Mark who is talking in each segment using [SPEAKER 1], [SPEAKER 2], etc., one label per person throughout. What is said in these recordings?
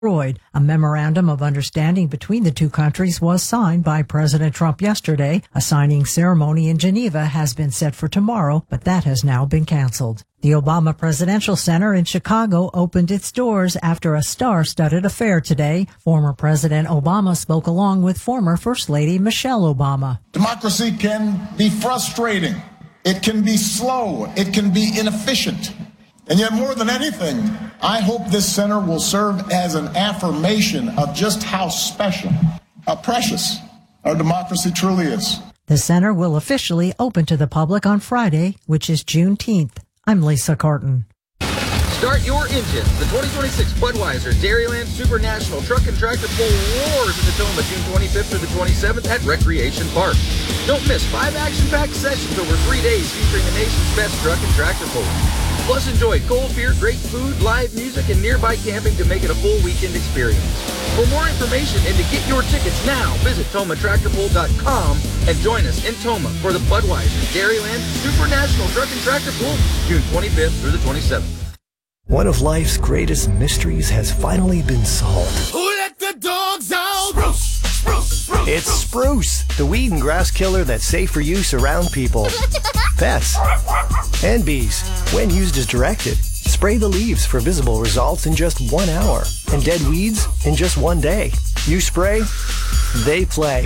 [SPEAKER 1] A memorandum of understanding between the two countries was signed by President Trump yesterday. A signing ceremony in Geneva has been set for tomorrow, but that has now been canceled. The Obama Presidential Center in Chicago opened its doors after a star-studded affair today. Former President Obama spoke along with former First Lady Michelle Obama.
[SPEAKER 2] Democracy can be frustrating. It can be slow. It can be inefficient. And yet, more than anything, I hope this center will serve as an affirmation of just how special, how precious our democracy truly is.
[SPEAKER 1] The center will officially open to the public on Friday, which is Juneteenth. I'm Lisa Carton.
[SPEAKER 3] Start your engine. The 2026 Budweiser Dairyland Super National Truck and Tractor Pull roars in Tacoma June 25th through the 27th at Recreation Park. Don't miss 5 action-packed sessions over 3 days featuring the nation's best truck and tractor pull. Plus, enjoy cold beer, great food, live music, and nearby camping to make it a full weekend experience. For more information and to get your tickets now, visit TomaTractorPull.com and join us in Toma for the Budweiser Dairyland Super National Truck and Tractor Pull, June 25th through the 27th.
[SPEAKER 4] One of life's greatest mysteries has finally been solved.
[SPEAKER 5] Who let the dogs out? Spruce! Spruce! Spruce!
[SPEAKER 4] It's Spruce, the weed and grass killer that's safe for use around people, pets, and bees. When used as directed, spray the leaves for visible results in just 1 hour and dead weeds in just 1 day. You spray, they play.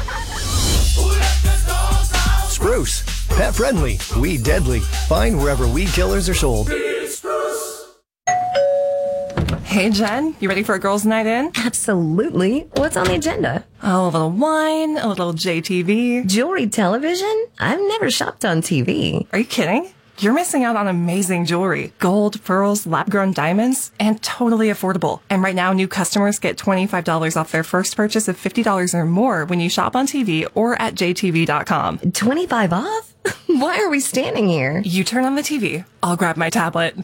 [SPEAKER 4] Spruce, pet friendly, weed deadly. Find wherever weed killers are sold.
[SPEAKER 6] Hey, Jen, you ready for a girls' night in?
[SPEAKER 7] Absolutely. What's on the agenda?
[SPEAKER 6] Oh, a little wine, a little JTV.
[SPEAKER 7] Jewelry television? I've never shopped on TV.
[SPEAKER 6] Are you kidding? You're missing out on amazing jewelry. Gold, pearls, lab-grown diamonds, and totally affordable. And right now, new customers get $25 off their first purchase of $50 or more when you shop on TV or at jtv.com.
[SPEAKER 7] 25 off? Why are we standing here?
[SPEAKER 6] You turn on the TV. I'll grab my tablet.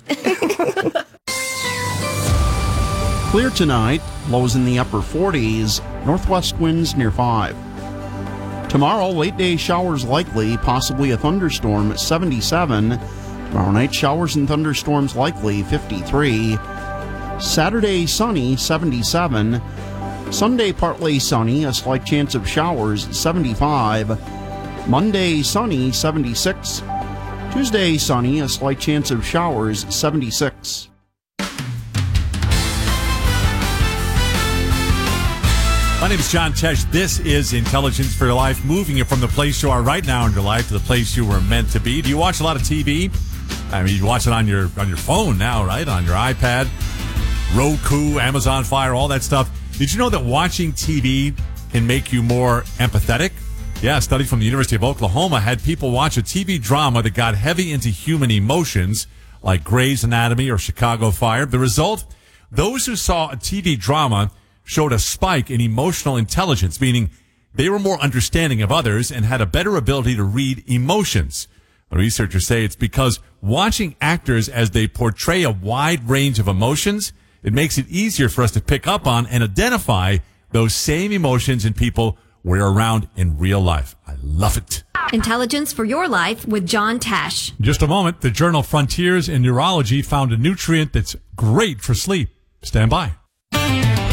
[SPEAKER 8] Clear tonight, lows in the upper 40s, northwest winds near 5. Tomorrow, late day showers likely, possibly a thunderstorm, 77. Tomorrow night, showers and thunderstorms likely, 53. Saturday, sunny, 77. Sunday, partly sunny, a slight chance of showers, 75. Monday, sunny, 76. Tuesday, sunny, a slight chance of showers, 76.
[SPEAKER 9] My name is John Tesh. This is Intelligence for Your Life, moving you from the place you are right now in your life to the place you were meant to be. Do you watch a lot of TV? I mean, you watch it on your phone now, right? On your iPad, Roku, Amazon Fire, all that stuff. Did you know that watching TV can make you more empathetic? Yeah, a study from the University of Oklahoma had people watch a TV drama that got heavy into human emotions, like Grey's Anatomy or Chicago Fire. The result? Those who saw a TV drama showed a spike in emotional intelligence, meaning they were more understanding of others and had a better ability to read emotions. The researchers say it's because watching actors as they portray a wide range of emotions, it makes it easier for us to pick up on and identify those same emotions in people we're around in real life. I love it.
[SPEAKER 10] Intelligence for Your Life with John Tesh.
[SPEAKER 9] In just a moment, the journal Frontiers in Neurology found a nutrient that's great for sleep. Stand by.